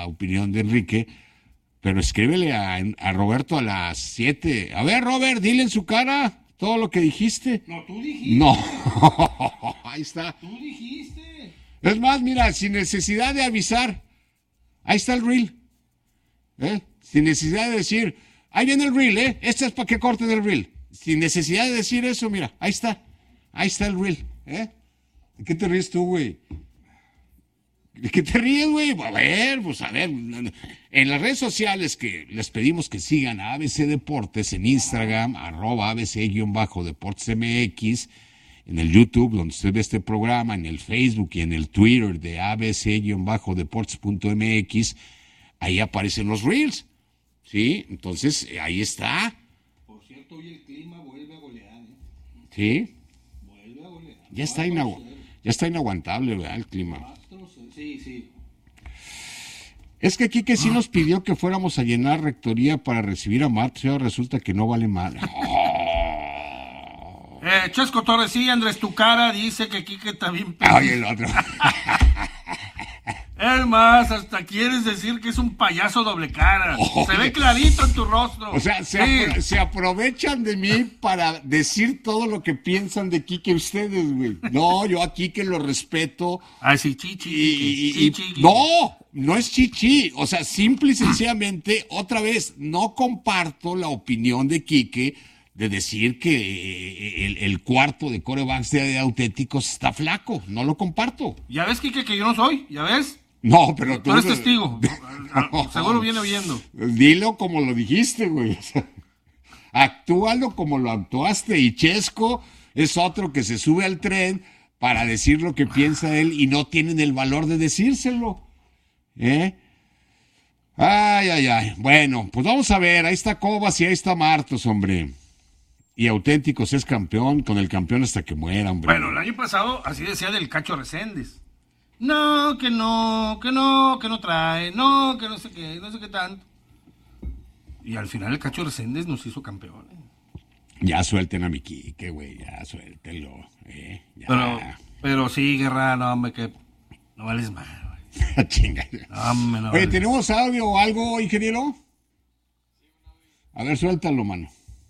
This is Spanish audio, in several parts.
la opinión de Enrique, pero escríbele a Roberto a las 7. A ver, Robert, dile en su cara todo lo que dijiste. No, tú dijiste. No, ahí está. Tú dijiste. Es más, mira, sin necesidad de avisar, ahí está el reel. Sin necesidad de decir, ahí viene el reel, este es para que corten el reel. Sin necesidad de decir eso, mira, ahí está el reel, ¿De qué te ríes tú, güey? ¿De qué te ríes, güey? A ver, en las redes sociales que les pedimos que sigan a ABC Deportes, en Instagram, @ABC_DeportesMX, en el YouTube, donde usted ve este programa, en el Facebook y en el Twitter de ABC_Deportes.mx, ahí aparecen los reels, ¿sí? Entonces, ahí está. Por cierto, hoy el clima vuelve a golear, ¿Sí? Vuelve a golear. Ya está inaguantable, ¿verdad? El clima. Sí. Es que Quique sí nos pidió que fuéramos a llenar rectoría para recibir a Martos y ahora resulta que no vale madre. Chesco Torres, sí, Andrés Tucara dice que Quique también... Ay, el otro. Es más, hasta quieres decir que es un payaso doble cara. Se ve clarito en tu rostro. O sea, se aprovechan de mí para decir todo lo que piensan de Quique ustedes, güey. No, yo a Quique lo respeto. Ay, sí, chichi. No es chichi. O sea, simple y sencillamente, otra vez, no comparto la opinión de Quique de decir que el cuarto de corebacks de auténticos está flaco. No lo comparto. Ya ves, Quique, que yo no soy, ¿ya ves? No, pero tú eres testigo. Seguro viene oyendo. Dilo como lo dijiste, güey. O sea, actúalo como lo actuaste. Y Chesco es otro que se sube al tren para decir lo que piensa él y no tienen el valor de decírselo. Ay. Bueno, pues vamos a ver. Ahí está Cobas y ahí está Martos, hombre. Y Auténticos es campeón, con el campeón hasta que muera, hombre. Bueno, el año pasado así decía del Cacho Reséndez. No, que no trae, no, que no sé qué tanto. Y al final el Cacho Reséndez nos hizo campeones. Ya suelten a mi Quique, güey, ya suéltenlo, ya. Pero sí, Guerra, no, hombre, que no vales más, güey. Chinga. No, Oye, ¿tenemos audio o algo, ingeniero? A ver, suéltalo, mano.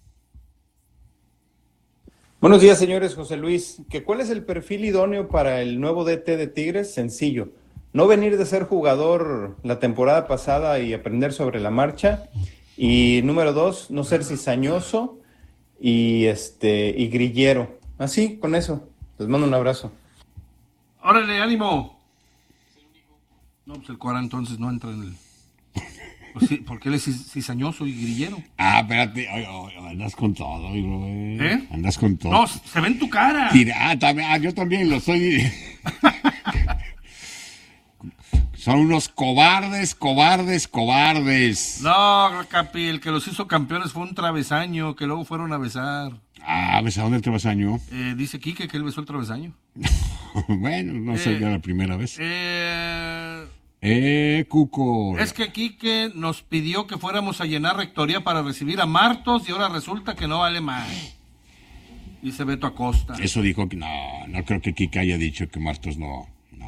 Buenos días, señores. José Luis, ¿cuál es el perfil idóneo para el nuevo DT de Tigres? Sencillo. No venir de ser jugador la temporada pasada y aprender sobre la marcha. Y número 2, no ser cizañoso y grillero. Así, con eso. Les mando un abrazo. ¡Órale, ánimo! No, pues el Cora entonces no entra en el... Pues sí, porque él es cizañoso y grillero. Espérate, andas con todo, güey. Andas con todo. No, se ve en tu cara. Yo también lo soy. Son unos cobardes. No, Capi, el que los hizo campeones fue un travesaño, que luego fueron a besar. ¿Besaron el travesaño? Dice Quique que él besó el travesaño. Bueno, no sería la primera vez. Cuco. Es que Quique nos pidió que fuéramos a llenar rectoría para recibir a Martos y ahora resulta que no vale más. Dice Beto Acosta. Eso dijo que no creo que Quique haya dicho que Martos no.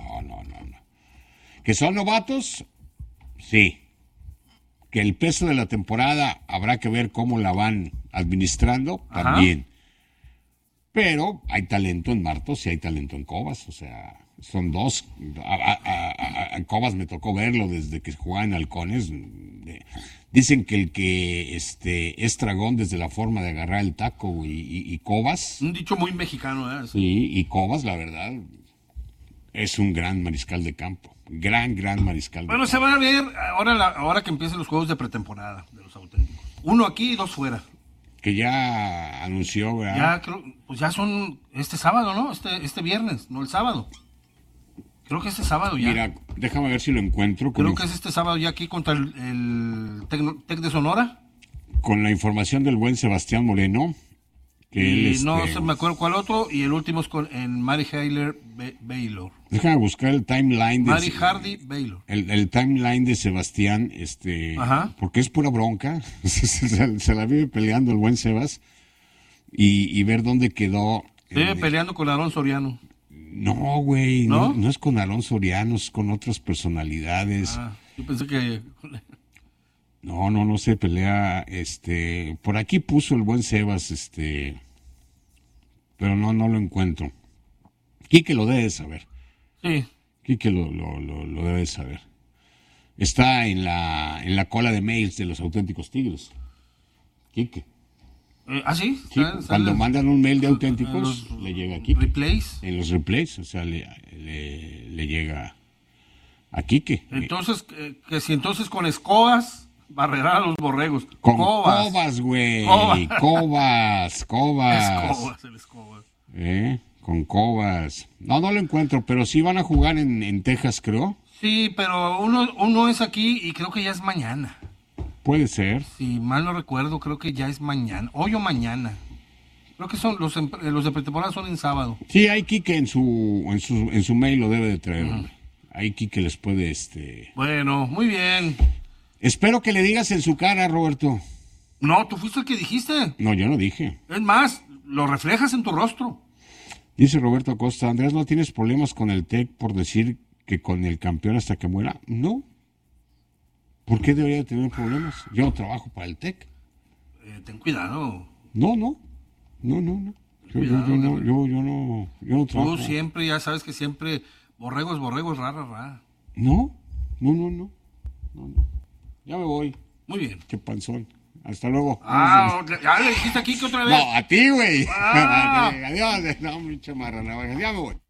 ¿Que son novatos? Sí. Que el peso de la temporada habrá que ver cómo la van administrando, también. Pero hay talento en Martos y hay talento en Cobas, o sea... Son dos. A Cobas me tocó verlo desde que jugaba en Halcones. Dicen que el que es dragón desde la forma de agarrar el taco y Cobas. Un dicho muy mexicano, ¿eh? Sí, y Cobas, la verdad, es un gran mariscal de campo. Gran mariscal de campo. Bueno, se van a ver ahora que empiecen los juegos de pretemporada de los auténticos. 1 aquí y 2 fuera. Que ya anunció, ¿verdad? Ya creo, pues ya son este sábado, ¿no? Este viernes, no el sábado. Creo que este sábado ya. Mira, déjame ver si lo encuentro. Creo que es este sábado ya aquí contra el Tec de Sonora. Con la información del buen Sebastián Moreno. Y no se me acuerdo cuál otro. Y el último es en Mary Hayler Baylor. Déjame buscar el timeline. Mary Hardy Baylor. El timeline de Sebastián, porque es pura bronca. se la vive peleando el buen Sebas. Y ver dónde quedó. Vive peleando con Aarón Soriano. No, güey, ¿No? no es con Aarón Soriano, es con otras personalidades. Yo pensé que... No se pelea, por aquí puso el buen Sebas, pero no lo encuentro. Quique lo debe saber. Sí. Quique lo debe saber. Está en la cola de mails de los auténticos Tigres. Quique. ¿Sí? Sí, cuando mandan un mail de auténticos, los le llega a Quique. replays. En los replays, o sea, le llega a Quique. Entonces, que si entonces con escobas barrerá a los borregos. Con Cobas, güey. Cobas. Escobas, el escobas. Con Cobas. No lo encuentro, pero sí van a jugar en Texas, creo. Sí, pero uno es aquí y creo que ya es mañana. Puede ser. Si mal no recuerdo, creo que ya es mañana. Hoy o mañana. Creo que son los de pretemporada son en sábado. Sí, hay Quique en su mail, lo debe de traer. Ahí Quique les puede, Bueno, muy bien. Espero que le digas en su cara, Roberto. No, tú fuiste el que dijiste. No, yo no dije. Es más, lo reflejas en tu rostro. Dice Roberto Acosta, Andrés, ¿no tienes problemas con el TEC por decir que con el campeón hasta que muera? No. ¿Por qué debería de tener problemas? Yo trabajo para el TEC. Ten cuidado. No. Yo no trabajo. Tú siempre, ya sabes que siempre, borregos, ra. No. Ya me voy. Muy bien. Qué panzón. Hasta luego. Ya le dijiste aquí que otra vez. No, a ti, güey. Ah. Adiós. No, mi chamarra, ya me voy.